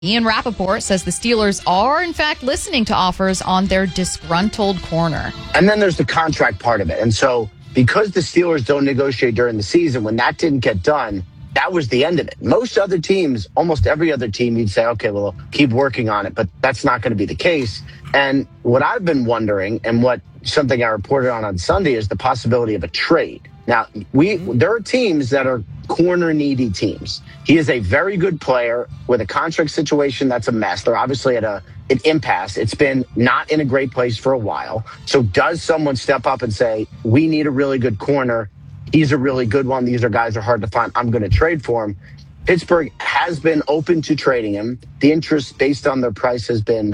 Ian Rappaport says the Steelers are, in fact, listening to offers on their disgruntled corner. And then there's the contract part of it. And so because the Steelers don't negotiate during the season, when that didn't get done, that was the end of it. Most other teams, almost every other team, you'd say, okay, well, keep working on it. But that's not going to be the case. And what I've been wondering, and something I reported on Sunday, is the possibility of a trade. Now, there are teams that are corner-needy teams. He is a very good player with a contract situation that's a mess. They're obviously at an impasse. It's been not in a great place for a while. So does someone step up and say, we need a really good corner. He's a really good one. These guys are hard to find. I'm going to trade for him. Pittsburgh has been open to trading him. The interest based on their price has been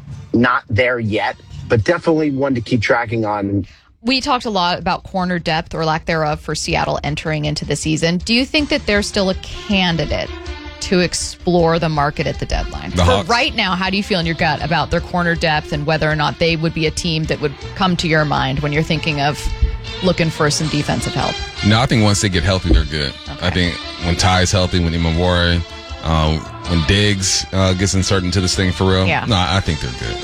not there yet, but definitely one to keep tracking on. We talked a lot about corner depth or lack thereof for Seattle entering into the season. Do you think that they're still a candidate to explore the market at the deadline? For right now, how do you feel in your gut about their corner depth and whether or not they would be a team that would come to your mind when you're thinking of looking for some defensive help? No, I think once they get healthy, they're good. Okay. I think when Ty's healthy, when Imamore, when Diggs gets inserted into this thing for real, no, I think they're good.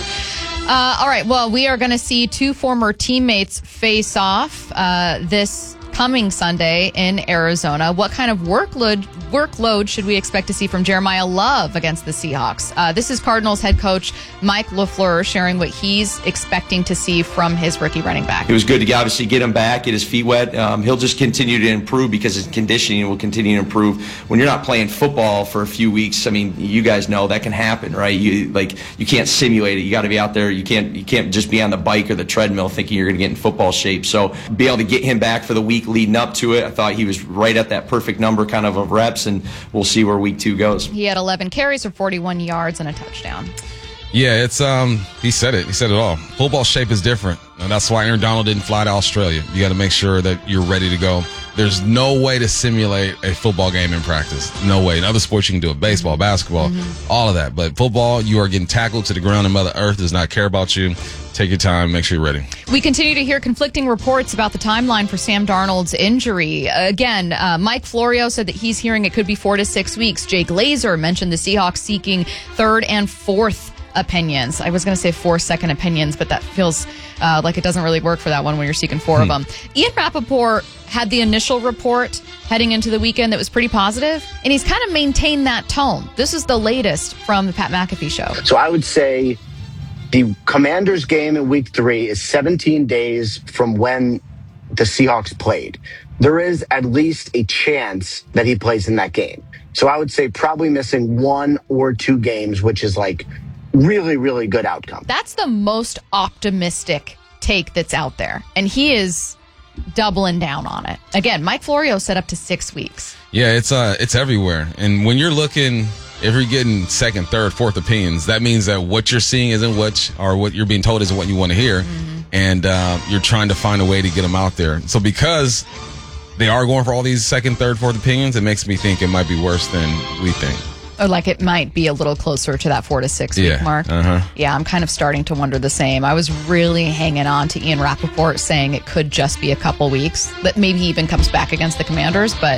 All right. Well, we are going to see two former teammates face off this coming Sunday in Arizona. What kind of workload should we expect to see from Jeremiah Love against the Seahawks? This is Cardinals head coach Mike LaFleur sharing what he's expecting to see from his rookie running back. It was good to obviously get him back, get his feet wet. He'll just continue to improve because his conditioning will continue to improve. When you're not playing football for a few weeks, I mean, you guys know that can happen, right? You can't simulate it. You got to be out there. You can't just be on the bike or the treadmill thinking you're going to get in football shape. So be able to get him back for the week leading up to it, I thought he was right at that perfect number kind of reps, and we'll see where week 2 goes. He had 11 carries for 41 yards and a touchdown. Yeah, it's he said it. He said it all. Football shape is different, and that's why Aaron Donald didn't fly to Australia. You got to make sure that you're ready to go. There's no way to simulate a football game in practice. No way. In other sports, you can do it. Baseball, basketball, all of that. But football, you are getting tackled to the ground, and Mother Earth does not care about you. Take your time. Make sure you're ready. We continue to hear conflicting reports about the timeline for Sam Darnold's injury. Again, Mike Florio said that he's hearing it could be 4 to 6 weeks. Jay Glazer mentioned the Seahawks seeking third and fourth opinions. I was going to say 4 second opinions, but that feels like it doesn't really work for that one when you're seeking 4 of them. Ian Rappaport had the initial report heading into the weekend that was pretty positive, and he's kind of maintained that tone. This is the latest from the Pat McAfee show. So I would say the Commanders game in week 3 is 17 days from when the Seahawks played. There is at least a chance that he plays in that game. So I would say probably missing 1 or 2 games, which is like really, really good outcome. That's the most optimistic take that's out there. And he is doubling down on it. Again, Mike Florio said up to 6 weeks. Yeah, it's everywhere. And when you're looking, if you're getting second, third, fourth opinions, that means that what you're seeing isn't what you're being told isn't what you want to hear. And you're trying to find a way to get them out there. So because they are going for all these second, third, fourth opinions, it makes me think it might be worse than we think. Or like it might be a little closer to that 4 to 6 week mark. Yeah, I'm kind of starting to wonder the same. I was really hanging on to Ian Rappaport saying it could just be a couple weeks, that maybe he even comes back against the Commanders, but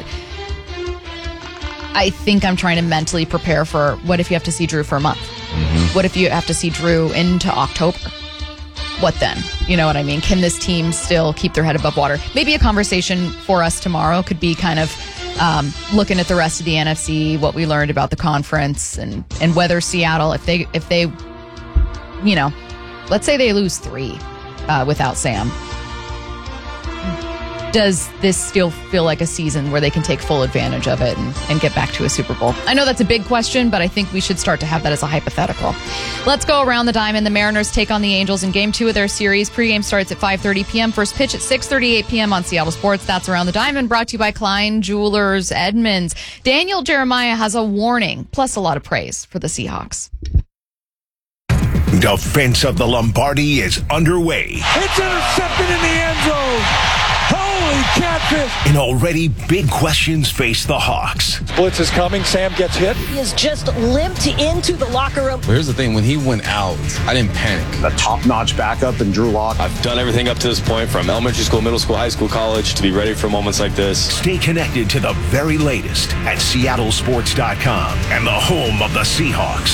I think I'm trying to mentally prepare for what if you have to see Drew for a month? What if you have to see Drew into October? What then? You know what I mean? Can this team still keep their head above water? Maybe a conversation for us tomorrow could be kind of looking at the rest of the NFC, what we learned about the conference, and whether Seattle, if they, you know, let's say they lose 3 without Sam. Does this still feel like a season where they can take full advantage of it and get back to a Super Bowl? I know that's a big question, but I think we should start to have that as a hypothetical. Let's go around the diamond. The Mariners take on the Angels in Game 2 of their series. Pregame starts at 5:30 p.m. First pitch at 6:38 p.m. on Seattle Sports. That's Around the Diamond, brought to you by Klein Jewelers Edmonds. Daniel Jeremiah has a warning, plus a lot of praise for the Seahawks. Defense of the Lombardi is underway. It's intercepted in the end zone. Holy catfish! And already big questions face the Hawks. Blitz is coming. Sam gets hit. He has just limped into the locker room. But here's the thing. When he went out, I didn't panic. A top-notch backup in Drew Lock. I've done everything up to this point, from elementary school, middle school, high school, college, to be ready for moments like this. Stay connected to the very latest at seattlesports.com and the home of the Seahawks.